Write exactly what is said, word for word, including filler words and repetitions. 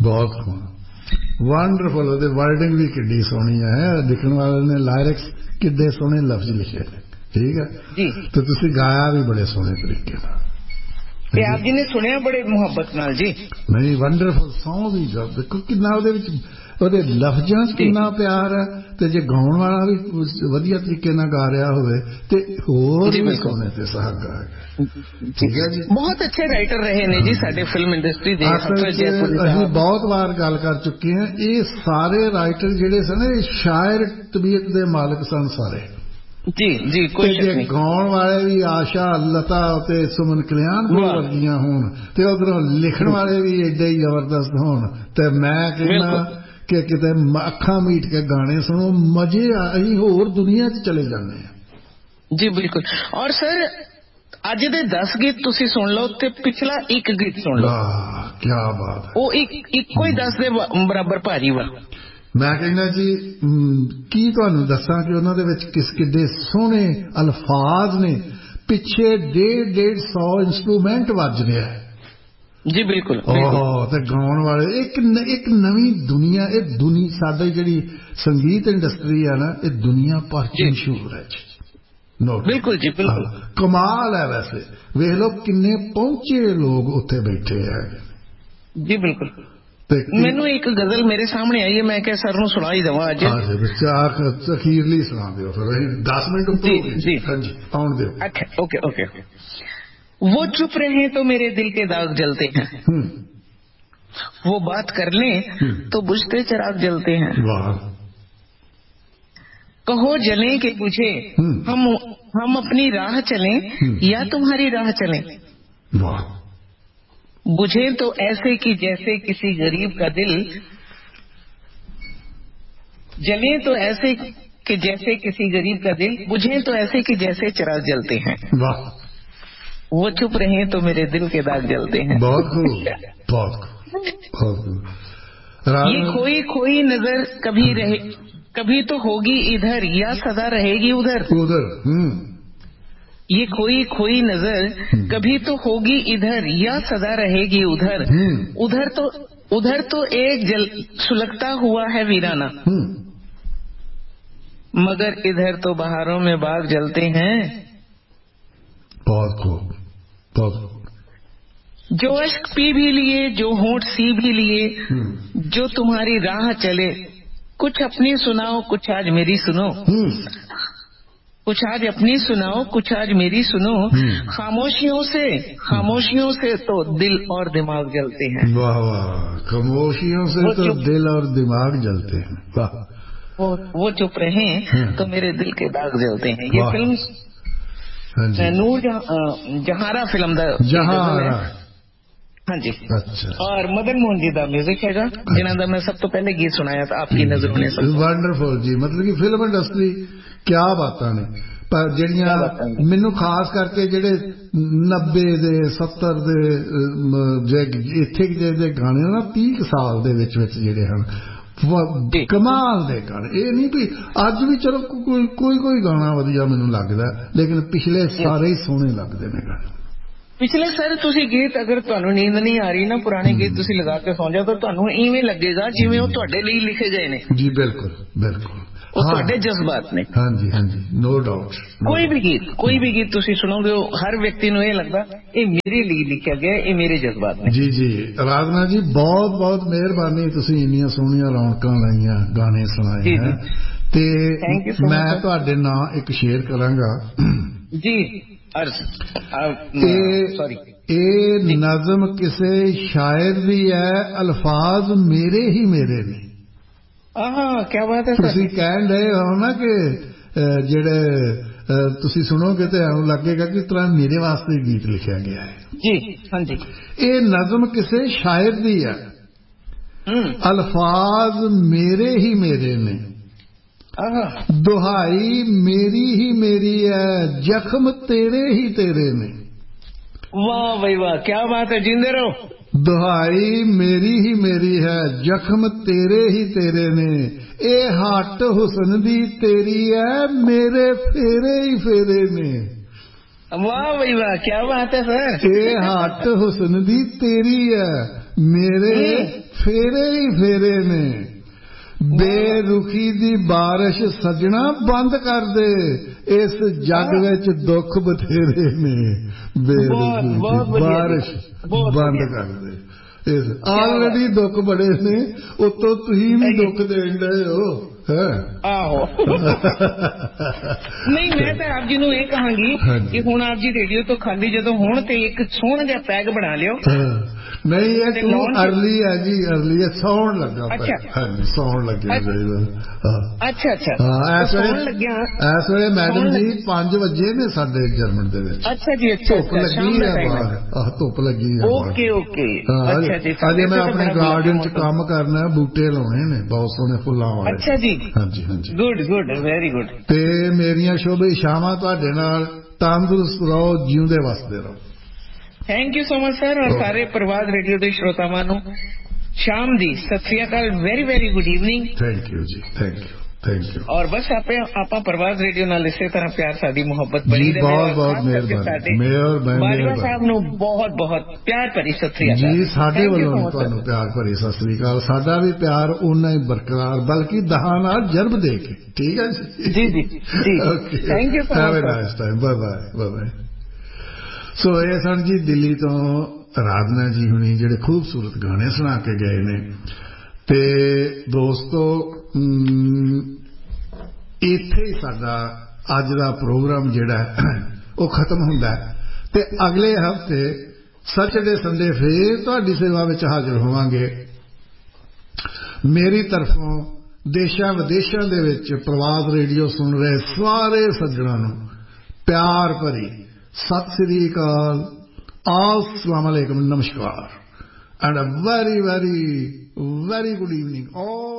बहुत वंडरफुल ਉਹਦੇ वर्डिंग भी किड्डी सोहनी है लिखण वाले ने लायरिक्स किड्डे सोहने लफ्ज लिखे ठीक है जी तो तुसी गाया भी बड़े सोहने तरीके नाल ਤੇ ਆਪ ਜੀ ਨੇ ਸੁਣਿਆ ਬੜੇ ਮੁਹੱਬਤ ਨਾਲ ਜੀ ਨਹੀਂ ਵੰਡਰਫੁਲ ਸੌਂਗ ਵੀ ਦੇਖੋ ਕਿੰਨਾ ਉਹਦੇ ਵਿੱਚ ਉਹਦੇ ਲਫ਼ਜ਼ਾਂ 'ਚ ਕਿੰਨਾ ਪਿਆਰ ਹੈ ਤੇ ਜੇ ਗਾਉਣ ਵਾਲਾ ਵੀ ਵਧੀਆ ਤਰੀਕੇ ਨਾਲ ਗਾ ਰਿਹਾ ਹੋਵੇ ਤੇ ਹੋਰ ਵੀ ਸੋਹਣੇ ਤੇ ਸੁਹਾਗਾ ਹੈ ਠੀਕ ਹੈ ਜੀ ਬਹੁਤ ਅੱਛੇ ਰਾਈਟਰ ਰਹੇ ਨੇ ਜੀ ਸਾਡੇ ਫਿਲਮ ਇੰਡਸਟਰੀ ਦੇ ਅਸੀਂ ਬਹੁਤ ਵਾਰ ਗੱਲ ਕਰ ਚੁੱਕੇ ਹਾਂ ਇਹ ਸਾਰੇ ਰਾਈਟਰ ਜਿਹੜੇ ਸਨ ਇਹ ਸ਼ਾਇਰ ਤਬੀਅਤ ਦੇ ਮਾਲਕ ਸਨ ਸਾਰੇ जी जी कोई जे गाउण वाले भी आशा लता ते सुमन कल्याण वर्गियां होण ते उधरों लिखण वाले भी एडे ही जबरदस्त होण ते मैं कहना कि किते अखां मीट के गाने सुनो मजे असीं होर दुनिया च चले जाने हैं जी बिल्कुल और सर अज दे दस गीत तुसी सुन लो ते पिछला एक गीत सुन लो क्या बात है वो एक इक्को ही दस दे बराबर भारी वा मैं कहना जी की तुहानू दसां कि उन्हां दे विच किस किड्डे सोहणे अल्फाज ने पिछे डेढ़ डेढ़ सौ इंस्ट्रूमेंट वज रहा है जी बिल्कुल ते गाउण वाले एक एक नवी दुनिया ये दुनिया साडी जिहड़ी संगीत इंडस्ट्री है ना ये दुनिया भर च मशहूर है जी बिल्कुल जी बिल्कुल कमाल है वैसे वेख लो किन्ने पहुंचे लोग उत्थे बैठे हैं जी बिल्कुल मैनू एक गजल मेरे सामने आई है मैं क्या सर नूं सुना ही देवां अज अखीरली सुना दिओ फिर दस मिनट जी जी हां जी आउण दिओ अच्छा ओके ओके वो चुप रहे तो मेरे दिल के दाग जलते हैं वो बात कर लें तो बुझते चिराग जलते हैं वाह कहो जलें कि बुझे हम हम अपनी राह चलें या तुम्हारी राह चलें वाह बुझे तो ऐसे कि जैसे किसी गरीब का दिल जले तो ऐसे कि जैसे किसी गरीब का दिल बुझे तो ऐसे कि जैसे चिराग जलते हैं वाह वो चुप रहे तो मेरे दिल के दाग जलते हैं बहुत खूब बहुत खूब ये खोई खोई नजर कभी रहे कभी तो होगी इधर या सदा रहेगी उधर उधर ये खोई खोई नजर कभी तो होगी इधर या सदा रहेगी उधर उधर तो उधर तो एक जल सुलगता हुआ है वीराना मगर इधर तो बहारों में बाग जलते हैं बहुत खूब बहुत खूब जो अश्क पी भी लिए जो होंठ सी भी लिए जो तुम्हारी राह चले कुछ अपनी सुनाओ कुछ आज मेरी सुनो कुछ आज अपनी सुनाओ कुछ आज मेरी सुनो खामोशियों से खामोशियों से तो दिल और दिमाग जलते हैं वाह वाह खामोशियों से तो दिल और दिमाग जलते हैं वाह वो वो चुप रहे तो मेरे दिल के दाग जलते हैं ये फिल्म नूर जहारा फिल्म जहारा हाँ जी अच्छा और मदन मोहन जी का म्यूजिक हैगा जिन्हां दा मैं सब तो पहले गीत सुनाया था आपकी नजरों ने वंडरफुल जी मतलब कि फिल्म इंडस्ट्री क्या बातां ने पर ਜਿਹੜੀਆਂ ਮੈਨੂੰ ਖਾਸ ਕਰਕੇ ਜਿਹੜੇ नब्बे ਦੇ सत्तर ਦੇ ਜੇ ਇੱਥੇ ਜਿਹੜੇ ਗਾਣੇ ਨਾ तीस ਸਾਲ ਦੇ ਵਿੱਚ ਵਿੱਚ ਜਿਹੜੇ ਹਨ ਕਮਾਲ ਦੇ ਗਾਣੇ ਇਹ ਨਹੀਂ ਵੀ ਅੱਜ ਵੀ ਚਲੋ ਕੋਈ ਕੋਈ ਕੋਈ ਗਾਣਾ ਵਧੀਆ ਮੈਨੂੰ ਲੱਗਦਾ ਲੇਕਿਨ ਪਿਛਲੇ ਸਾਰੇ ਹੀ ਸੋਹਣੇ ਲੱਗਦੇ ਨੇ ਗਾਣੇ पिछले सर तुसी गीत अगर तुहानू नींद नहीं आ रही ना पुराने गीत तुसी लगा के सौ जाओ तो तुहानू इवें लगेगा जिवें वो तुहाडे लई लिखे गए ने जी बिल्कुल बिल्कुल वो तुहाडे जज्बात ने हाँ जी हाँ जी नो डाउट कोई भी गीत कोई भी गीत तुसी सुनोगे हर व्यक्ति नू ये लगदा ये मेरे लिए लिखा गया ये मेरे जज्बात ने जी जी आराधना जी बहुत बहुत मेहरबानी तुसी इन्नियां सोहणियां रौनकां लाईयां गाने सुनाए हैं ते मैं तुहाडे नाल एक शेयर करांगा जी सॉरी ए नज़म किसे शायर दी है अल्फाज मेरे ही मेरे ने क्या बात है तुसी कहन रहे हो ना कि जेड़े तुसी सुनोगे तो ऐसा लगेगा कि तरह मेरे वास्ते गीत लिखा गया है जी हाँ जी ए नज़म किसे शायर दी है अल्फाज मेरे ही मेरे ने दुहाई मेरी ही मेरी है जख्म तेरे ही तेरे ने वाह भाई वाह क्या बात है जिंदे रहो दुहाई मेरी ही मेरी है जख्म तेरे ही तेरे ने ए हट हुस्न दी तेरी है मेरे फेरे ही फेरे ने वाह भाई वाह क्या बात है सर ए हट हुस्न दी तेरी है मेरे फेरे ही फेरे ने बेरुखी दी बारिश सजना बंद कर दे इस जग विच दुख बथेरे ने बेरुखी दी बारिश बंद कर दे ऑलरेडी दुख बड़े ने उतो तुसीं भी दुख देण डए हो आहो नहीं मैं तो आप जी नूं ये कहांगी कि हुण आप जी रेडियो तो खाली जदों होण ते एक सोहना जिहा पैग बना लियो नहीं ये तू अर्ली है जी अर्ली है सौण लगा अच्छा सौण लगे अच्छा अच्छा इस वे मैडम जी पांच बजे ने साडे जर्मन दे विच अच्छा जी अच्छा धुप लगी है बाहर धुप लगी है ओके ओके अच्छा जी अजे मैं अपने गार्डन च काम करना है बूटे लाने ने बहुत सोहने फुल्लां वाले अच्छा जी हाँ जी हाँ जी गुड गुड वेरी गुड ते मेरियां शुभ इच्छावां तुहाडे नाल तंदुरुस्त रहो जीउंदे वसदे रहो thank you so much sir और सारे प्रवाद रेडियो के श्रोतावां नूं शाम दी सत श्री अकाल very very good evening thank you ji thank you thank you और बस आपे आपा प्रवाद रेडियो नाल इसे तरह प्यार साडी मोहब्बत बनी रहे बहुत बहुत मेहरबानी मेयर बाजवा साहब नूं बहुत बहुत प्यार भरी सत श्री अकाल जी साडे वल्लों तुहानूं प्यार भरी सत श्री अकाल साडा भी प्यार उन्ना ही बरकरार बल्कि दहां नाल जरब दे के ठीक है जी जी जी जी thank you so much have a nice time bye bye bye bye सो ये सन जी दिल्ली तो राधना जी हुणी जिहड़े खूबसूरत गाने सुना के गए ने ते दोस्तों इत्थे ही साडा अज दा प्रोग्राम जिहड़ा वो खत्म हुंदा है ते अगले हफ्ते सैटरडे संडे फिर तुहाडी सेवा विच हाजिर होवांगे मेरी तरफों देशां विदेशां दे विच प्रवाद रेडियो सुन रहे सारे सज्जणां नूं प्यार भरी सत श्री अकाल अस्सलाम वालेकुम नमस्कार and a very very very good evening all